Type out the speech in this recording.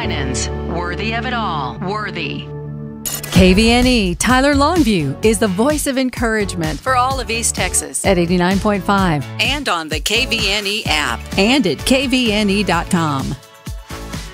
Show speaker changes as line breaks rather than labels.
Winans. Worthy of it all. Worthy.
KVNE Tyler Longview is the voice of encouragement
For all of East Texas.
at 89.5
And on the KVNE app.
and at kvne.com.